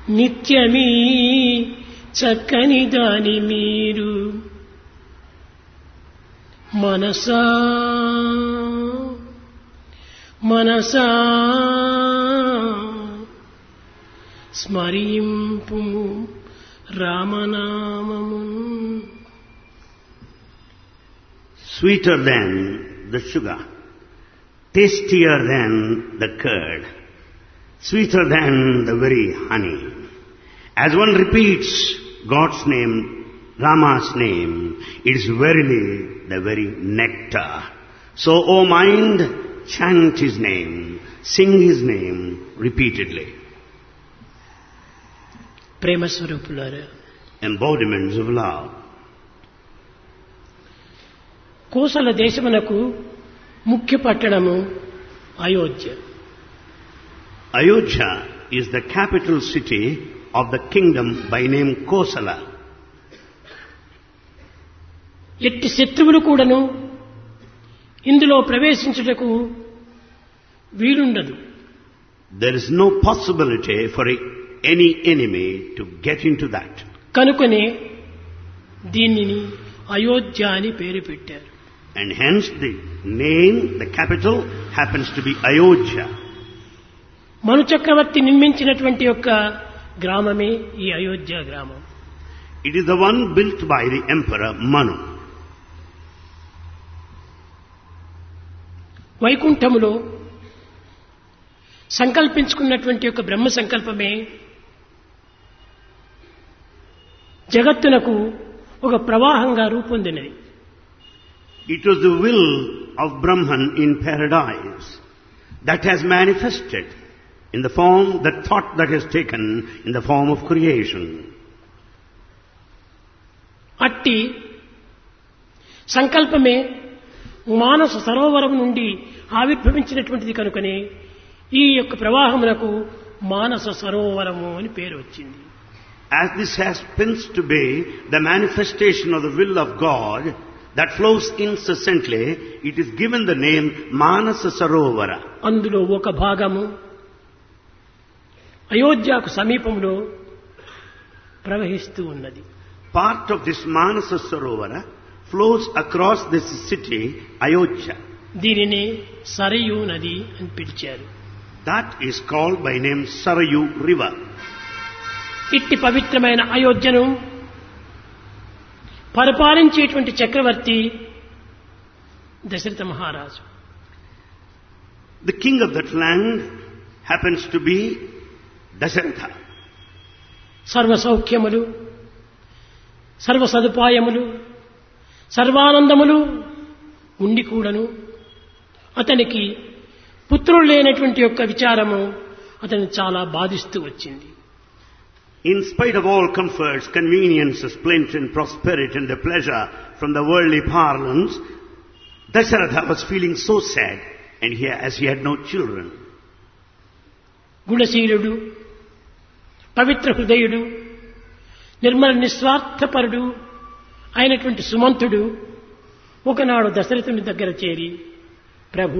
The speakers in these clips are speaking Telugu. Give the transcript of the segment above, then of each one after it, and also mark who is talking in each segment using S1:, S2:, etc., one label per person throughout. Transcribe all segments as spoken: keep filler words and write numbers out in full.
S1: నిత్యమీ చక్కని దాని మీరు మనసా మనసా స్మరింపు రామనామము.
S2: Sweeter than the sugar, tastier than the curd, sweeter than the very honey. As one repeats God's name, Rama's name, it is verily the very nectar. So, O mind, chant His name, sing His name repeatedly.
S1: ప్రేమ స్వరూపులారా,
S2: Embodiments of love.
S1: కోసల దేశమునకు ముఖ్య పట్టణము Ayodhya.
S2: Ayodhya is the capital city of the kingdom by name Kosala.
S1: ఎట్టి శత్రువులు కూడాను ఇందులో ప్రవేశించుటకు వీలుండదు.
S2: There is no possibility for any enemy to get into that.
S1: కనుకనే దీనిని అయోధ్య అని పేరు పెట్టారు.
S2: And hence the name, the capital, happens to be Ayodhya.
S1: మను చక్రవర్తి నిర్మించినటువంటి యొక్క గ్రామమే ఈ అయోధ్య గ్రామం.
S2: It is the one built by the emperor Manu.
S1: వైకుంఠములో సంకల్పించుకున్నటువంటి యొక్క బ్రహ్మ సంకల్పమే జగత్తునకు ఒక ప్రవాహంగా రూపొందినది.
S2: It was the will of Brahman in paradise that has manifested in the form, the thought that has taken in the form of creation.
S1: అట్టి సంకల్పమే మానస సరోవరం నుండి ఆవిర్భవించినటువంటిది కనుకనే ఈ యొక్క ప్రవాహమునకు మానస సరోవరము అని పేరు వచ్చింది.
S2: As this happens to be the manifestation of the will of God that flows incessantly, it is given the name Manasa Sarovara.
S1: అందులో ఒక భాగము అయోధ్యకు సమీపంలో ప్రవహిస్తూ ఉన్నది.
S2: Part of this Manasa Sarovara flows across this city, Ayodhya.
S1: దీనిని సరయూ నది అని పిలిచారు.
S2: That is called by name Sarayu River.
S1: ఇట్టి పవిత్రమైన అయోధ్యను పరిపాలించేటువంటి చక్రవర్తి దశరథ మహారాజు.
S2: The king of that land happens to be Dasharatha.
S1: సర్వ సౌఖ్యములు, సర్వ సదుపాయములు, సర్వానందములు ఉండి కూడాను అతనికి పుత్రులు లేనటువంటి యొక్క విచారము అతన్ని చాలా బాధిస్తూ వచ్చింది.
S2: In spite of all comforts, conveniences, plenty and prosperity and the pleasure from the worldly parlance, Dasharatha was feeling so sad, and he, as he had no children.
S1: గుణశీలుడు, పవిత్ర హృదయుడు, నిర్మల నిస్వార్థపరుడు అయినటువంటి సుమంతుడు ఒకనాడు దశరథుని దగ్గర చేరి, ప్రభు,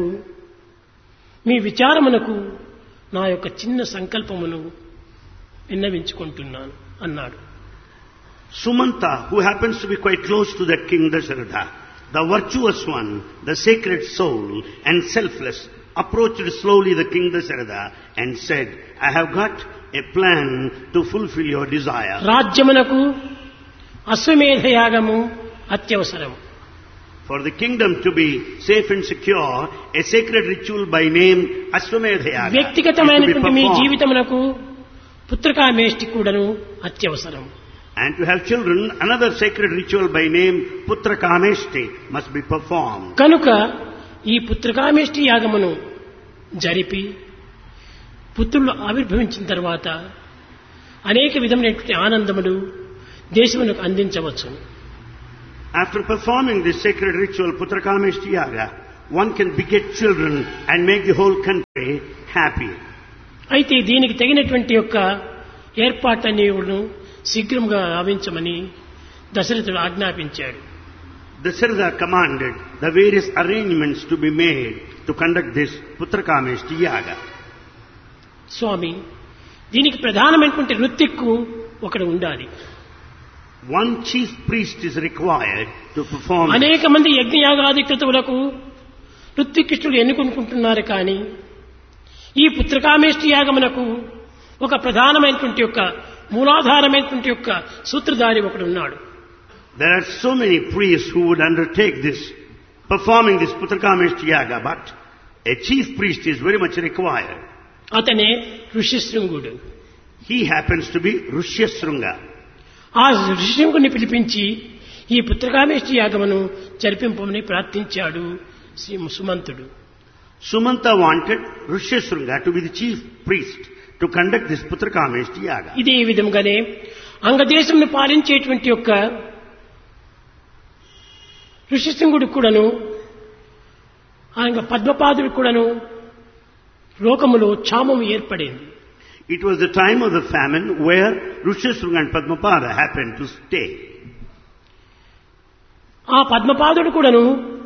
S1: మీ విచారమునకు నా యొక్క చిన్న సంకల్పమును విన్నవించుకుంటున్నాను అన్నాడు.
S2: Sumanta, who happens to be quite close to that king Dasharatha, the virtuous one, the sacred soul and selfless, approached slowly the king Dasharatha and said, I have got a plan to fulfill your desire.
S1: రాజ్యమునకు అశ్వమేధ యాగము అత్యవసరం.
S2: For the kingdom to be safe and secure, a sacred ritual by name Ashwamedha Yaga
S1: వ్యక్తిగతమైనటువంటి మీ జీవితమునకు పుత్రకామేష్టి కూడాను అత్యవసరం.
S2: And to have children, another sacred ritual by name Putra Kameshti must be performed.
S1: కనుక ఈ పుత్రకామేష్టి యాగమును జరిపి పుత్రులు ఆవిర్భవించిన తర్వాత అనేక విధమైనటువంటి ఆనందములు దేశమునకు అందించవచ్చు.
S2: After performing this sacred ritual, Putra Kameshti Yaga, one can beget children and make the whole country happy.
S1: అయితే దీనికి తగినటువంటి యొక్క ఏర్పాట్లన్నీ శీఘ్రంగా గావించమని దశరథుడు ఆజ్ఞాపించాడు.
S2: Dasharatha commanded the various arrangements to be made to conduct this Putra Kameshti Yaga.
S1: స్వామి, దీనికి ప్రధానమైనటువంటి ఋత్విక్కు ఒకడు ఉండాలి.
S2: One chief priest is required to perform.
S1: అనేక మంది యజ్ఞయాగాది క్రతువులకు ఋత్విక్కులు ఎన్నుకుంటున్నారు, కానీ ఈ పుత్రకామేష్టి యాగమునకు ఒక ప్రధానమైనటువంటి యొక్క మూలాధారమైనటువంటి యొక్క సూత్రధారి ఒకడు ఉన్నాడు.
S2: There are so many priests who would undertake this, performing this Putrakameshti Yaga, but a chief priest is very much required.
S1: అతనే ఋష్యశృంగుడు.
S2: He happens to be Rishyasringa.
S1: ఆ ఋష్యశృంగుని పిలిపించి ఈ పుత్రకామేష్టి యాగమును జరిపింపమని ప్రార్థించాడు Shri సుమంతుడు.
S2: Sumanta wanted Rishyasringa to be the chief priest to conduct this Putrakameshti Yaga.
S1: ఇదే విధంగానే అంగదేశంను పాలించేటువంటి యొక్క ఋష్యశృంగుడు కూడాను ఆయన పద్మపాదుడు కూడాను లోకములో క్షామము ఏర్పడింది.
S2: It was the time of the famine where Rishyasringa and Padmapada happened to stay.
S1: ఆ పద్మపాదుడు కూడాను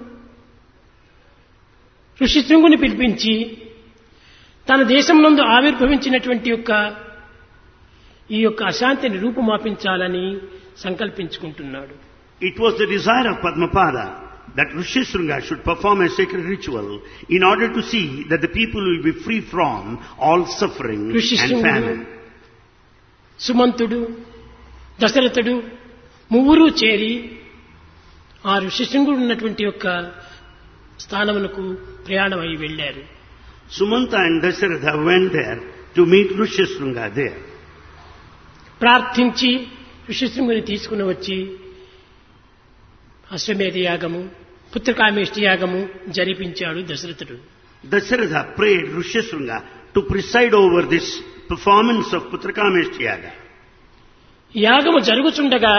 S1: ఋష్యశృంగుని పిలిపించి తన దేశంనందు ఆవిర్భవించినటువంటి యొక్క ఈ యొక్క అశాంతిని రూపుమాపించాలని సంకల్పించుకుంటున్నాడు.
S2: It was the desire of Padmapada that Rishyasringa should perform a sacred ritual in order to see that the people will be free from all suffering and famine.
S1: సుమంతుడు, దశరథుడు ముగ్గురు చేరి ఆ ఋష్యశృంగుడు ఉన్నటువంటి యొక్క స్థానమునకు ప్రయాణమై వెళ్ళారు.
S2: Sumanta and Dasharatha went there to meet Rishyasringa there.
S1: ప్రార్థించి ఋష్యశృంగుని తీసుకుని వచ్చి అశ్వమేధ యాగము పుత్రకామేష్టి యాగము జరిపించాడు దశరథుడు.
S2: Dasharatha prayed Rishyasringa to preside over this performance of Putrakameshti Yaga.
S1: యాగము జరుగుచుండగా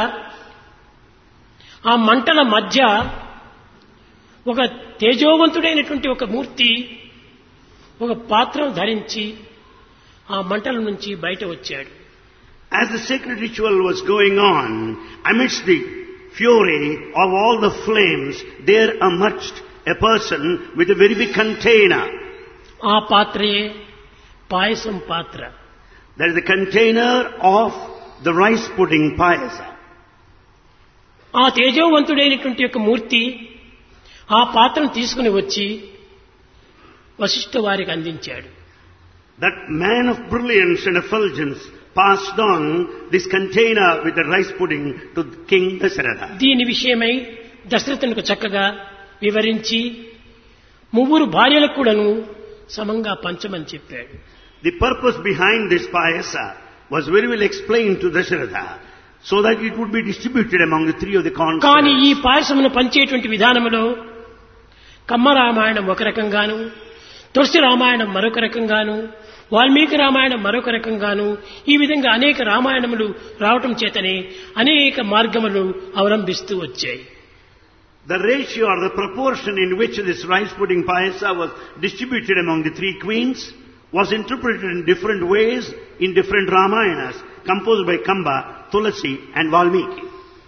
S1: ఆ మంటల మధ్య ఒక తేజోవంతుడైనటువంటి ఒక మూర్తి ఒక పాత్రను ధరించి ఆ మంటల నుంచి బయట వచ్చాడు.
S2: As the sacred ritual was going on, amidst the fury of all the flames, there emerged a person with a very big container.
S1: ఆ పాత్రయే పాయసం పాత్ర.
S2: That is the container of the rice pudding payasa.
S1: ఆ తేజోవంతుడైనటువంటి యొక్క మూర్తి ఆ పాత్రను తీసుకుని వచ్చి వశిష్ఠ వారికి అందించాడు.
S2: That man of brilliance and effulgence passed on this container with the rice pudding to King Dasharatha.
S1: దీని విషయమై దశరథునికి చక్కగా వివరించి ముగ్గురు భార్యలకు కూడాను సమంగా పంచమని చెప్పాడు.
S2: The purpose behind this payasa was very well explained to Dasharatha so that it would be distributed among the three of the consorts.
S1: కానీ ఈ పాయసమును పంచేటువంటి విధానములో కమ్మ రామాయణం ఒక రకంగాను, తులసి రామాయణం మరొక రకంగాను, వాల్మీకి రామాయణం మరొక రకంగాను, ఈ విధంగా అనేక రామాయణములు రావటం చేతనే అనేక మార్గములు అవలంబిస్తూ వచ్చాయి.
S2: The ratio or the proportion in which this rice pudding payasa was distributed among the three queens was interpreted in different ways in different Ramayanas composed by Kamba, Tulasi and Valmiki.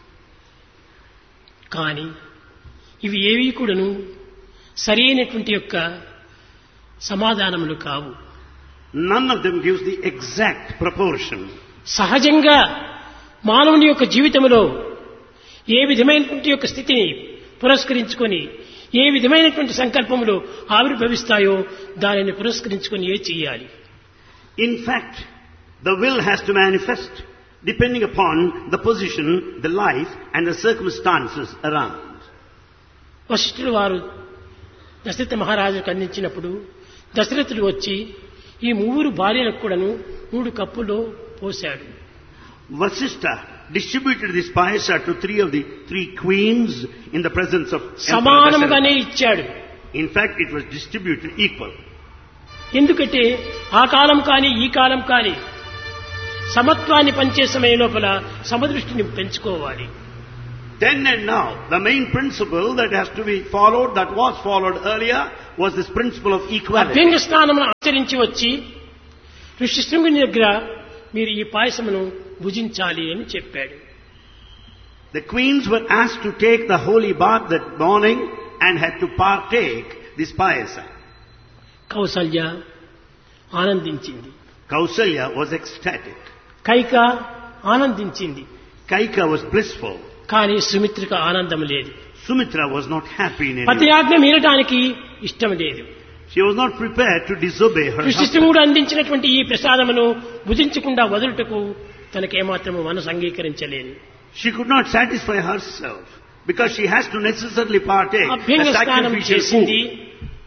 S1: కానీ ఇవి ఏవి కూడాను సరైనటువంటి యొక్క సమాధానములు కావు.
S2: None of them gives the exact proportion.
S1: సహజంగా మానవుని యొక్క జీవితంలో ఏ విధమైనటువంటి యొక్క స్థితిని పురస్కరించుకొని ఏ విధమైనటువంటి సంకల్పములు ఆవిర్భవిస్తాయో దానిని పురస్కరించుకొని ఏ చేయాలి.
S2: In fact, the will has to manifest depending upon the position, the life and the circumstances around.
S1: వశిష్ఠుడు వారు దశరథ మహారాజుకు అందించినప్పుడు దశరథుడు వచ్చి ఈ మూడు భార్యలకు కూడాను మూడు కప్పులో పోశాడు.
S2: Vasishtha distributed this payasa to three of the three queens in the presence of
S1: సమానముగానే ఇచ్చాడు.
S2: In fact, it was distributed equal.
S1: ఎందుకంటే ఆ కాలం కానీ ఈ కాలం కానీ సమత్వాన్ని పంచే సమయం లోపల సమదృష్టిని పెంచుకోవాలి.
S2: Then and now, the main principle that has to be followed, that was followed earlier, was this principle of equality.
S1: అభ్యంగ స్నానమును ఆచరించి వచ్చి ఋష్యశృంగుని దగ్గర మీరు ఈ పాయసమును భుజించాలి అని చెప్పాడు.
S2: The queens were asked to take the holy bath that morning and had to partake this payasa.
S1: Kaushalya ఆనందించింది.
S2: Kausalya was ecstatic.
S1: Kaika ఆనందించింది.
S2: Kaika was blissful.
S1: కానీ సుమిత్రకు ఆనందం లేదు.
S2: Sumitra was not happy in any way.
S1: పతి ఆజ్ఞ మీరడానికి ఇష్టం లేదు.
S2: She was not prepared to disobey her husband.
S1: కృష్ణుడు అందించినటువంటి ఈ ప్రసాదమును భుజించకుండా వదులుటకు తనకేమాత్రము మనసు అంగీకరించలేదు.
S2: She could not satisfy herself because she has to necessarily partake
S1: అభ్యంగ
S2: the
S1: స్నానం
S2: sacrificial
S1: చేసింది.
S2: food.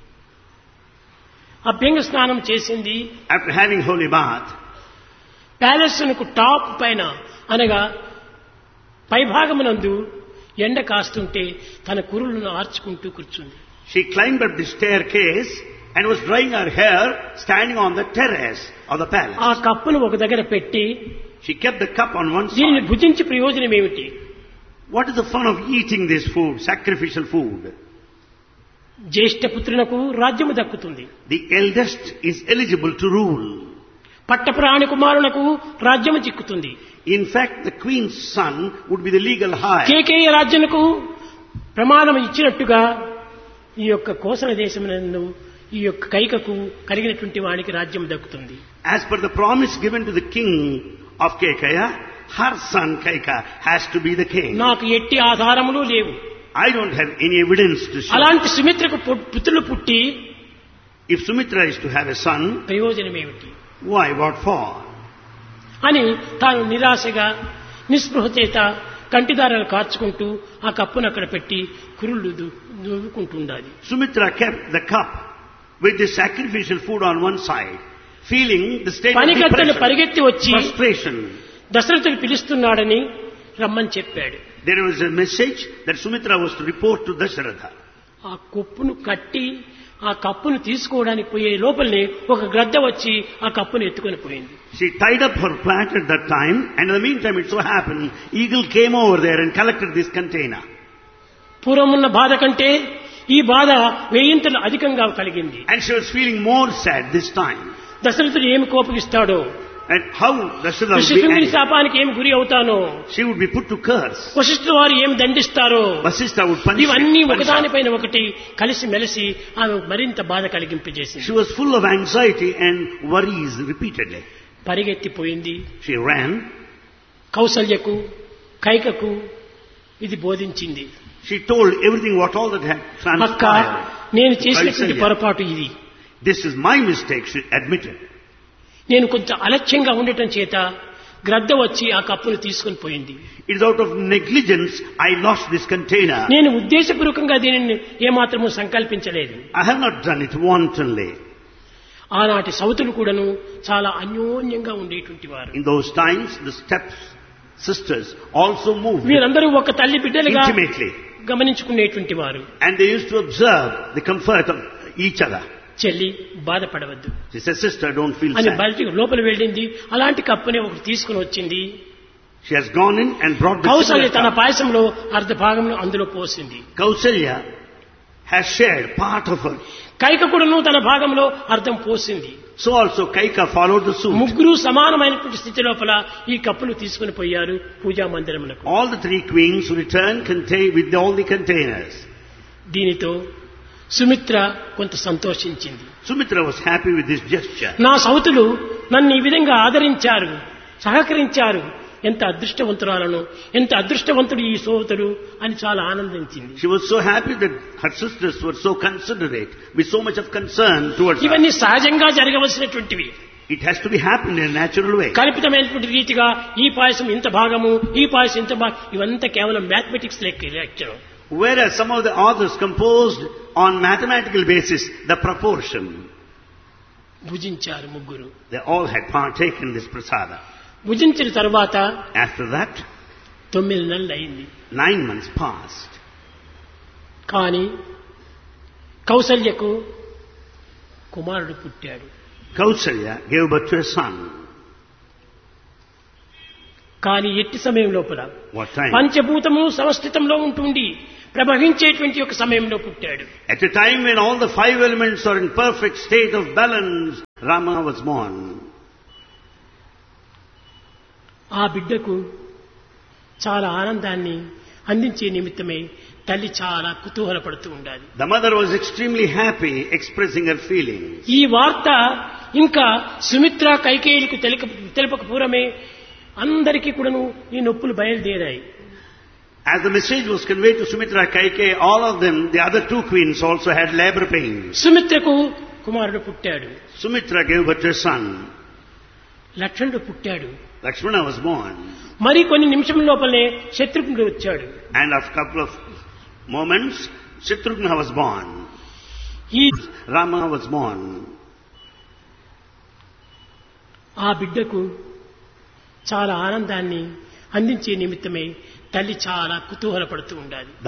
S1: అభ్యంగ స్నానం చేసింది.
S2: After having holy bath,
S1: palace కు టాప్ పైన అనగా పైభాగమునందు ఎండ కాస్తుంటే తన కురులను ఆర్చుకుంటూ కూర్చుంది.
S2: she climbed up the staircase and was drying her hair standing on the terrace of the palace.
S1: ఆ కప్పును ఒక దగ్గర పెట్టి
S2: She kept the cup on one
S1: దీనిని
S2: side.
S1: భుజించి ప్రయోజనం ఏమిటి?
S2: What is the fun of eating this food, sacrificial food?
S1: జ్యేష్ఠ పుత్రునకు రాజ్యము దక్కుతుంది.
S2: The eldest is eligible to rule.
S1: పట్టప్రాణి కుమారునకు రాజ్యము చిక్కుతుంది.
S2: In fact, the queen's son would be the legal heir.
S1: Kekaya రాజ్యమునకు ప్రమాణం ఇచ్చినట్టుగా ఈ యొక్క కోసల దేశమునందు ఈ యొక్క కైకకు కలిగినటువంటి వానికి రాజ్యం దక్కుతుంది.
S2: As per the promise given to the king of Kekaya, her son Kaika has to be the king.
S1: నాకు ఎట్టి ఆధారములు లేవు.
S2: I don't have any evidence to show.
S1: అలాంటి సుమిత్రకు పు- పుత్రులు పుట్టి
S2: If Sumitra is to have a son,
S1: ప్రయోజనం ఏమిటి
S2: why, what for?
S1: అని తాను నిరాశగా నిస్పృహ చేత కంటిదారాలు కార్చుకుంటూ ఆ కప్పును అక్కడ పెట్టి కురుళ్ళు దు- దువ్వుకుంటుండాలి.
S2: Sumitra kept the cup with the sacrificial food on one side, feeling the state of
S1: పనికత్తెలు
S2: depression,
S1: పరిగెత్తి వచ్చి
S2: frustration.
S1: దశరథుడు పిలుస్తున్నాడని రమ్మని చెప్పాడు.
S2: There was a message that Sumitra was to report to Dasharatha.
S1: ఆ కొప్పును కట్టి ఆ కప్పును తీసుకోవడానికి పోయే లోపలనే ఒక గ్రద్ద వచ్చి ఆ కప్పును ఎత్తుకొని పోయింది.
S2: She tied up her plant at that time, and in the meantime it so happened, eagle came over there and collected this container.
S1: పూర్వమున్న బాధ కంటే ఈ బాధ వేయింతలు అధికంగా కలిగింది.
S2: And she was feeling more sad this time.
S1: దశరథుడు ఏమి కోపగిస్తాడో,
S2: And how Dasharatha would be
S1: ఋషిశృంగుని
S2: angry.
S1: శాపానికి ఏమి గురి అవుతానో,
S2: She would be put to curse.
S1: వశిష్ఠుల వారు ఏమి దండిస్తారో,
S2: Vasishtha would punish
S1: ఇవన్నీ
S2: her, punish her.
S1: ఒకదానిపైన ఒకటి కలిసి మెలిసి ఆమె మరింత బాధ కలిగింపజేసింది.
S2: She was full of anxiety and worries repeatedly.
S1: పరిగెత్తిపోయింది.
S2: She ran.
S1: కౌసల్యకు కైకకు ఇది బోధించింది.
S2: She told everything what all that had
S1: అక్క,
S2: transpired.
S1: నేను చేసినటువంటి
S2: కౌసల్య.
S1: పొరపాటు ఇది.
S2: This is my mistake, she admitted.
S1: నేను కొంచెం అలక్ష్యంగా ఉండటం చేత గ్రద్ద వచ్చి ఆ కప్పును తీసుకొని పోయింది.
S2: It is out of negligence I lost this container.
S1: నేను ఉద్దేశపూర్వకంగా దీనిని ఏమాత్రము సంకల్పించలేదు.
S2: I have not done it wantonly.
S1: ఆనాటి సౌతులు కూడాను చాలా అన్యోన్యంగా ఉండేటువంటి వారు.
S2: In those times, the step sisters also moved
S1: వీరందరూ ఒక తల్లి బిడ్డలుగా
S2: intimately,
S1: గమనించుకునేటువంటి వారు.
S2: and they used to observe the comfort of each other.
S1: చెల్లి బాధపడవద్దు
S2: She said, sister, don't feel
S1: అని
S2: sad.
S1: బయటికి లోపల వెళ్ళింది. అలాంటి కప్పుని ఒకటి తీసుకుని వచ్చింది.
S2: She has gone in and brought the
S1: Kaushalya
S2: similar
S1: తన
S2: cup.
S1: పాయసంలో అర్ధ భాగంలో అందులో పోసింది.
S2: Kausalya has shared part of her.
S1: Kaika కూడాను తన భాగంలో అర్థం పోసింది.
S2: So also Kaika followed the suit.
S1: ముగ్గురు సమానమైనటువంటి స్థితి లోపల ఈ కప్పులు తీసుకుని పోయారు పూజా మందిరమునకు.
S2: All the three queens returned contain, with all the containers.
S1: దీనితో సుమిత్ర కొంత సంతోషించింది.
S2: Sumitra was happy with this gesture.
S1: నా సౌతులు నన్ను ఈ విధంగా ఆదరించారు, సహకరించారు, ఎంత అదృష్టవంతురాలను, ఎంత అదృష్టవంతుడు ఈ సోదరుడు అని చాలా ఆనందించింది.
S2: She was so happy that her sisters were so considerate, with so much of concern towards her.
S1: ఇవన్నీ సహజంగా జరగవలసినటువంటివి.
S2: It has to be happened in a natural way.
S1: కల్పితమైనటువంటి రీతిగా ఈ పాయసం ఇంత భాగము, ఈ పాయసం ఇంత భాగం, ఇవంతా కేవలం మ్యాథమెటిక్స్ లెక్క.
S2: Whereas some of the authors composed on mathematical basis the proportion.
S1: భుజించారు ముగ్గురు.
S2: They all had partaken this prasada.
S1: భుజించిన తర్వాత
S2: After that,
S1: తొమ్మిది నెలలు అయింది.
S2: nine months passed.
S1: కానీ కౌసల్యకు కుమారుడు పుట్టాడు.
S2: Kausalya gave birth to a son.
S1: కానీ ఎట్టి సమయం లోపల
S2: What time?
S1: పంచభూతము సమస్థితంలో ఉంటుంది ప్రవహించేటువంటి ఒక సమయంలో పుట్టాడు.
S2: At a time when all the five elements are in perfect state of balance, Rama was born.
S1: ఆ బిడ్డకు చాలా ఆనందాన్ని అందించే నిమిత్తమై తల్లి చాలా కుతూహలపడుతూ ఉండాలి.
S2: The mother was extremely happy, expressing her feelings.
S1: ఈ వార్త ఇంకా సుమిత్ర కైకేయులకు తెలుక తెలుపక పూర్వమే అందరికీ కూడాను ఈ నొప్పులు బయలుదేరాయి.
S2: As the message was conveyed to Sumitra Kaikeyi, all of them, the other two queens also had labor pains.
S1: సుమిత్రకు కుమారుడు పుట్టాడు.
S2: Sumitra gave birth to a son.
S1: లక్ష్మణుడు పుట్టాడు.
S2: Lakshmana was born.
S1: మరి కొన్ని నిమిషముల లోపలనే శత్రుఘ్నుడు వచ్చాడు.
S2: And after a couple of moments, Shatrugna was born.
S1: ఈ
S2: Rama was born.
S1: ఆ బిడ్డకు చాలా ఆనందాన్ని అందించే నిమిత్తమై తల్లి చాలా కుతూహలపడుతూ ఉండాలి.